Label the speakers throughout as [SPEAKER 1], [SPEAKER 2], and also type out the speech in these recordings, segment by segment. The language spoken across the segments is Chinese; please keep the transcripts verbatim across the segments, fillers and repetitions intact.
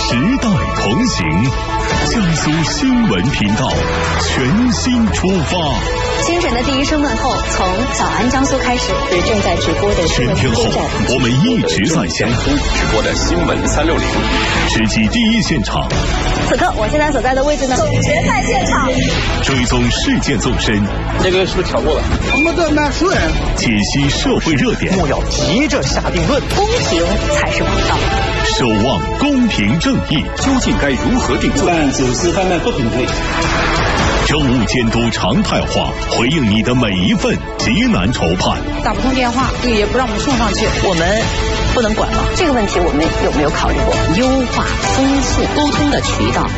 [SPEAKER 1] 时代同行，江苏新闻频道全新出发。
[SPEAKER 2] 清晨的第一声问候，从早安江苏开始，是正在直播的新闻
[SPEAKER 1] 全天候，我们一直在线
[SPEAKER 3] 直播的新闻三六零，
[SPEAKER 1] 直击第一现场。
[SPEAKER 2] 此刻我现在所在的位置呢，总决赛现场，
[SPEAKER 1] 追踪事件纵深。
[SPEAKER 3] 这个是不是调过了？
[SPEAKER 4] 我们的纳税人
[SPEAKER 1] 解析社会热点，
[SPEAKER 5] 莫要急着下定论，
[SPEAKER 2] 公平才是王道。
[SPEAKER 1] 守望公平正义，
[SPEAKER 3] 究竟该如何定罪？
[SPEAKER 6] 但走私贩卖不平配。
[SPEAKER 1] 政务监督常态化，回应你的每一份急难愁盼。
[SPEAKER 7] 打不通电话，也不让我们送上去，我们不能管吗？
[SPEAKER 2] 这个问题我们有没有考虑过优化、增速、沟通的渠道？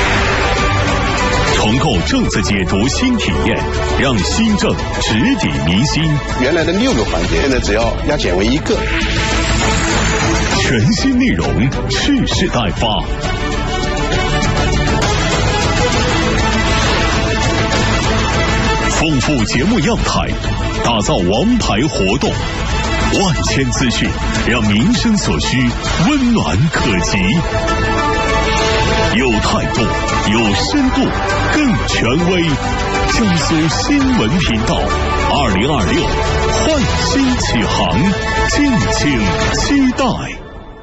[SPEAKER 1] 重构政策解读新体验，让新政直抵民心。
[SPEAKER 3] 原来的六个环节，现在只要压减为一个。
[SPEAKER 1] 全新内容，蓄势待发。丰富节目样态，打造王牌活动，万千资讯，让民生所需温暖可及。有态度，有深度，更权威。江苏新闻频道，二零二六焕新启航，敬请期待。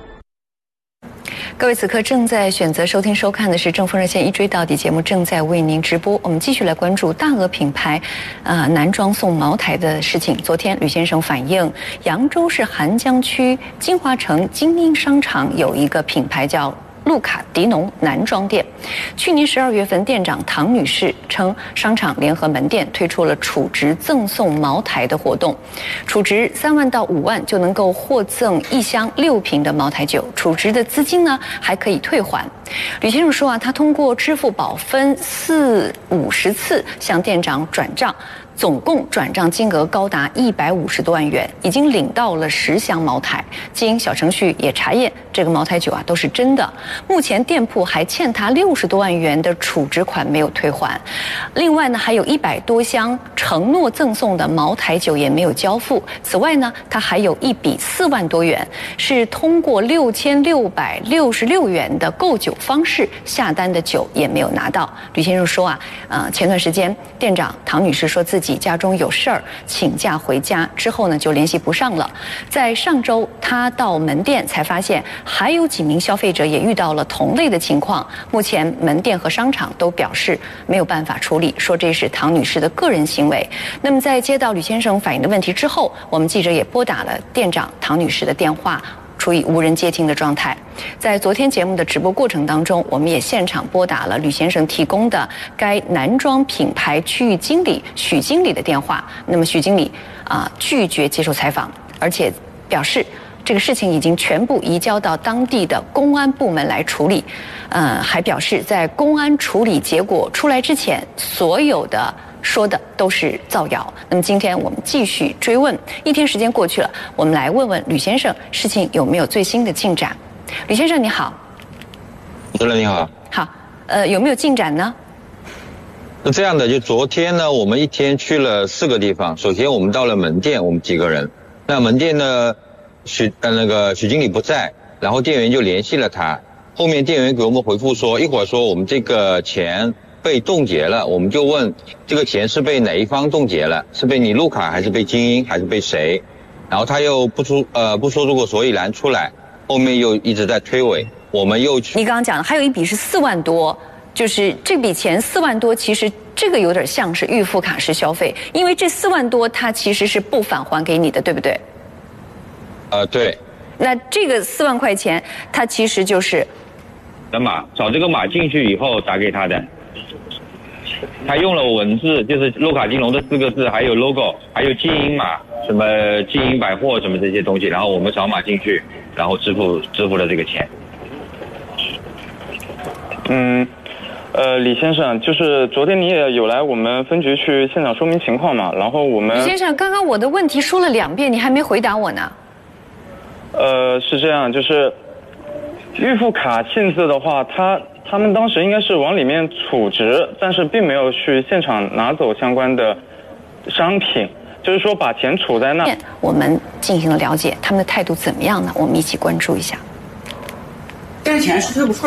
[SPEAKER 2] 各位此刻正在选择收听收看的是正风热线一追到底节目，正在为您直播。我们继续来关注大额品牌呃男装送茅台的事情。昨天吕先生反映，扬州市邗江区金华城精英商场有一个品牌叫路卡迪农男装店，去年十二月份，店长唐女士称，商场联合门店推出了储值赠送茅台的活动，储值三万到五万就能够获赠一箱六瓶的茅台酒，储值的资金呢还可以退还。吕先生说啊，他通过支付宝分四五十次向店长转账，总共转账金额高达一百五十多万元，已经领到了十箱茅台。经小程序也查验，这个茅台酒啊都是真的。目前店铺还欠他六十多万元的储值款没有退还，另外呢还有一百多箱承诺赠送的茅台酒也没有交付。此外呢，他还有一笔四万多元是通过六千六百六十六元的购酒方式下单的酒也没有拿到。吕先生说啊，呃，前段时间店长唐女士说自己家中有事儿，请假回家之后呢就联系不上了。在上周他到门店才发现还有几名消费者也遇到了同类的情况，目前门店和商场都表示没有办法处理，说这是唐女士的个人行为。那么在接到吕先生反映的问题之后，我们记者也拨打了店长唐女士的电话，处于无人接听的状态。在昨天节目的直播过程当中，我们也现场拨打了吕先生提供的该男装品牌区域经理许经理的电话。那么许经理啊、呃、拒绝接受采访，而且表示这个事情已经全部移交到当地的公安部门来处理。呃，还表示在公安处理结果出来之前，所有的说的都是造谣。那么今天我们继续追问，一天时间过去了，我们来问问吕先生，事情有没有最新的进展？吕先生你好。
[SPEAKER 8] 主任你好。
[SPEAKER 2] 好，呃，有没有进展呢？
[SPEAKER 8] 是这样的，就昨天呢，我们一天去了四个地方。首先我们到了门店，我们几个人。那门店呢，许呃那个许经理不在，然后店员就联系了他。后面店员给我们回复说，一会儿说我们这个钱被冻结了，我们就问这个钱是被哪一方冻结了，是被你路卡还是被精英还是被谁？然后他又不出呃不说出个所以然出来，后面又一直在推诿，我们又去。
[SPEAKER 2] 你刚刚讲的还有一笔是四万多，就是这笔钱四万多，其实这个有点像是预付卡式消费，因为这四万多它其实是不返还给你的，对不对？
[SPEAKER 8] 呃，对。
[SPEAKER 2] 那这个四万块钱，它其实就是
[SPEAKER 9] 的码，找这个码进去以后打给他的。他用了文字，就是路卡金融的四个字，还有 logo， 还有精英码，什么精英百货什么这些东西，然后我们扫码进去，然后支付支付了这个钱。
[SPEAKER 10] 嗯，呃，李先生，就是昨天你也有来我们分局去现场说明情况嘛，然后我们。
[SPEAKER 2] 李先生，刚刚我的问题说了两遍，你还没回答我呢。
[SPEAKER 10] 呃，是这样，就是预付卡性质的话，他他们当时应该是往里面储值，但是并没有去现场拿走相关的商品，就是说把钱储在那。
[SPEAKER 2] 我们进行了了解，他们的态度怎么样呢？我们一起关注一下。
[SPEAKER 4] 这个钱是退不出来。